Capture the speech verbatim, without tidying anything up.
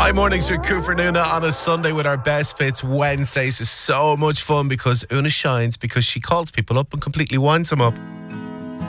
Hi, mornings with Cooper and Una on a Sunday with our best bits Wednesdays. Is so much fun because Una shines because she calls people up and completely winds them up.